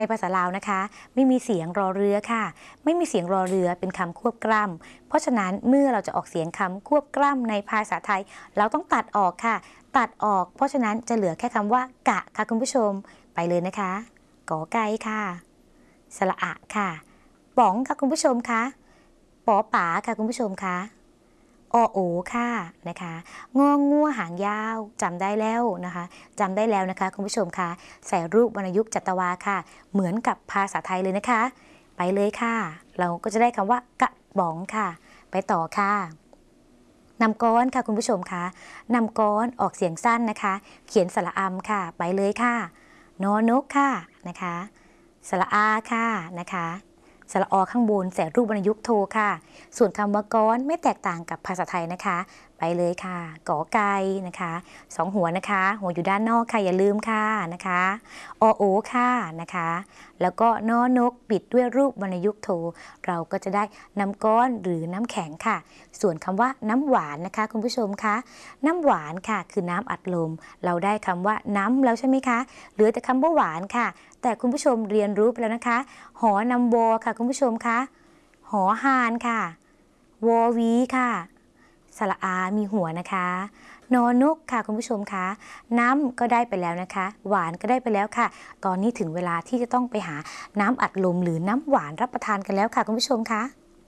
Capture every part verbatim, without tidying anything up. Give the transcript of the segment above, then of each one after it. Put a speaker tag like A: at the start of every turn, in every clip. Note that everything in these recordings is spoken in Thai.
A: ในภาษาลาวนะคะไม่มีเสียงรอเรือค่ะไม่มีเสียงรอเรือเป็นคำควบกล้ำเพราะฉะนั้นเมื่อเราจะออกเสียงคำควบกล้ำในภาษาไทยเราต้องตัดออกค่ะตัดออกเพราะฉะนั้นจะเหลือแค่คำว่ากะค่ะคุณผู้ชมไปเลยนะคะกอไก่ค่ะสระอะค่ะป๋องค่ะคุณผู้ชมคะปอป๋าค่ะคุณผู้ชมคะอโอค่ะนะคะงองัวหางยาวจำได้แล้วนะคะจำได้แล้วนะคะคุณผู้ชมคะใส่รูปวรรณยุกต์จัตวาค่ะเหมือนกับภาษาไทยเลยนะคะไปเลยค่ะเราก็จะได้คำว่ากระป๋องค่ะไปต่อค่ะนำก้อนค่ะคุณผู้ชมคะนำก้อนออกเสียงสั้นนะคะเขียนสระอำค่ะไปเลยค่ะนอนกค่ะนะคะสระอาค่ะนะคะสระอข้างบนใส่รูปวรรณยุกต์โทค่ะส่วนคำว่าก้อนไม่แตกต่างกับภาษาไทยนะคะไปเลยค่ะกอไก่นะคะสองหัวนะคะหัวอยู่ด้านนอกค่ะอย่าลืมค่ะนะคะอโอค่ะนะคะแล้วก็นอนกปิดด้วยรูปวรรณยุกต์โทเราก็จะได้น้ำก้อนหรือน้ำแข็งค่ะส่วนคำว่าน้ำหวานนะคะคุณผู้ชมคะน้ำหวานค่ะคือน้ำอัดลมเราได้คำว่าน้ำแล้วใช่ไหมคะเหลือแต่คำว่าหวานค่ะแต่คุณผู้ชมเรียนรู้ไปแล้วนะคะหอนำวอค่ะคุณผู้ชมคะหอหานค่ะวอวีค่ะสระอามีหัวนะคะนอนกค่ะคุณผู้ชมคะน้ำก็ได้ไปแล้วนะคะหวานก็ได้ไปแล้วค่ะตอนนี้ถึงเวลาที่จะต้องไปหาน้ำอัดลมหรือน้ำหวานรับประทานกันแล้วค่ะคุณผู้ชมคะ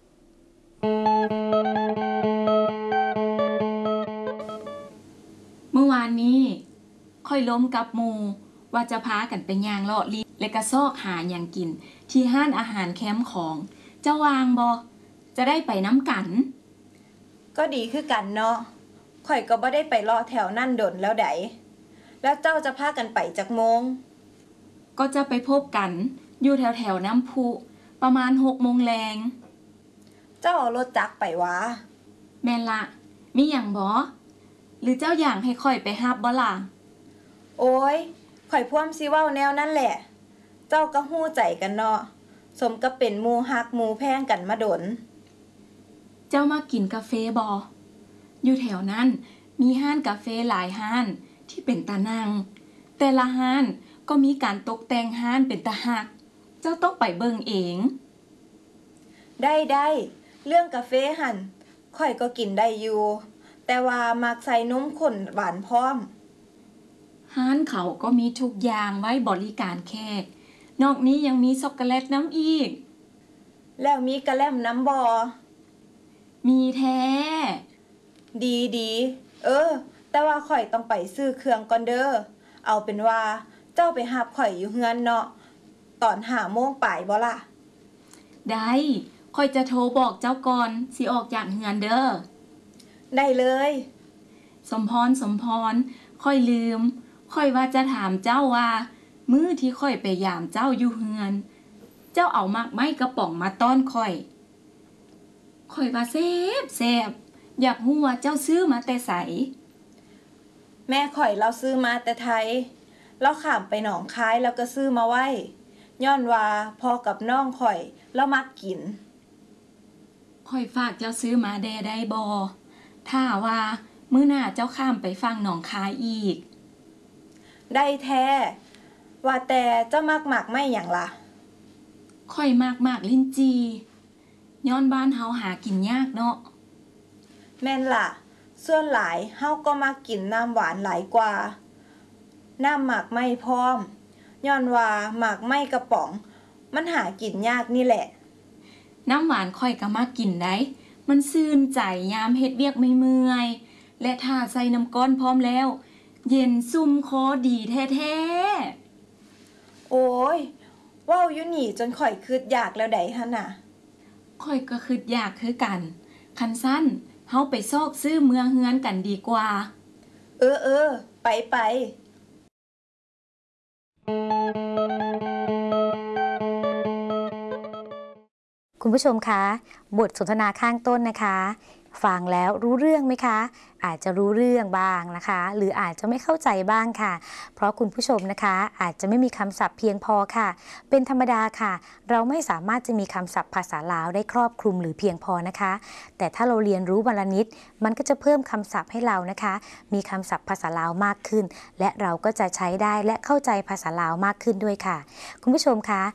B: เมื่อวานนี้ค่อยล้มกับหมู่ว่าจะพากันไปย่างเลาะลีและก็ซอกหาอย่างกินที่ห้านอาหารแคมป์ของเจ้าวางบ่จะได้ไปน้ำกัน
C: ก็ดีคือกันเนาะข่อยก็บ่ได้ไปรอแถวนั่นดนแล้วไดแล้วเจ้าจะพากันไปจักโมง
B: ก็จะไปพบกันอยู่แถวแถวน้ำพุประมาณหกโมงแรง
C: เจ้าเอารถจักรไปวะ
B: แม่นละมีอย่างบ่หรือเจ้าอย่างให้ค่อยไปฮับบ่ล่ะ
C: โอ้ยข่อยพ่วมสิเว้าแนวนั่นแหละเจ้าก็ฮู้ใจกันเนาะสมกับเป็นหมู่ฮักหมู่แพงกันมาดน
B: เจ้ามากินกาแฟบ่อยู่แถวนั้นมีห้านกาแฟหลายห้านที่เป็นตานั่งแต่ละห้านก็มีการตกแต่งห้านเป็นตาฮักเจ้าต้องไปเบิ่งเอง
C: ได้ได้เรื่องกาแฟหั่นข่อยก็กินได้อยู่แต่ว่ามักใส่นมข้นหวานพร้อม
B: ห้านเขาก็มีทุกอย่างไว้บริการแขกนอกนี้ยังมีช็อกโกแลตน้ำอีก
C: แล้วมีกะแล่มน้ำบอ
B: มีแท้
C: ดีดีเออแต่ว่าข่อยต้องไปซื้อเครื่องก่อนเด้อเอาเป็นว่าเจ้าไปหาข่อยอยู่เฮือนเนาะตอนห้าโมงป่ายบ่ล่ะ
B: ได้ค่อยจะโทรบอกเจ้าก่อนสิออกจากเฮือนเด้อ
C: ได้เลย
B: สมพรสมพรค่อยลืมค่อยว่าจะถามเจ้าว่ามื้อที่ค่อยไปยามเจ้าอยู่เฮือนเจ้าเอามากไม้กระป๋องมาต้อนค่อยค่อยว่าแซ่บแซ่บอยากฮู้ว่าเจ้าซื้อมาแต่ไส
C: แม่ข่อยเราซื้อมาแต่ไทยเราข้ามไปหนองคายแล้วก็ซื้อมาไว้ย้อนว่าพอกับน้องข่อยเรามักกิน
B: ค่อยฝากเจ้าซื้อมาแด่ได้บ่ถ้าว่ามื้อหน้าเจ้าข้ามไปฟังหนองคายอีก
C: ได้แท้ว่าแต่เจ้ามักหมักไม่หยังล่ะ
B: ค่อยมากมากลิ้นจีย้อนบ้านเฮาหากินยากเนาะ
C: แม่นล่ะส่วนหลายเฮาก็มักกินน้ำหวานหลายกว่าน้ำหมักไม่พร้อมย้อนว่าหมักไม่กระป๋องมันหากินยากนี่แหละ
B: น้ำหวานค่อยก็มากินได้มันซื่นใจยามเฮ็ดเวียกไม่เมื่อยและถ้าใส่น้ำก้อนพร้อมแล้วเย็นซุ่มคอดีแท้
C: ๆโอ้ยว้าวอยู่นี่จนข่อยคิดอยากแล้วไดหั่นน่ะ
B: ค่อยก็คิดอยากคือกันคันสั้นเฮาไปซอกซื้อเมืองเฮือนกันดีกว่า
C: เออเออไปไป
A: คุณผู้ชมคะบทสนทนาข้างต้นนะคะฟังแล้วรู้เรื่องไหมคะอาจจะรู้เรื่องบ้างนะคะหรืออาจจะไม่เข้าใจบ้างค่ะเพราะคุณผู้ชมนะคะอาจจะไม่มีคำศัพท์เพียงพอค่ะเป็นธรรมดาค่ะเราไม่สามารถจะมีคำศัพท์ภาษาลาวได้ครอบคลุมหรือเพียงพอนะคะแต่ถ้าเราเรียนรู้วันละนิดมันก็จะเพิ่มคำศัพท์ให้เรานะคะมีคำศัพท์ภาษาลาวมากขึ้นและเราก็จะใช้ได้และเข้าใจภาษาลาวมากขึ้นด้วยค่ะคุณผู้ชมคะ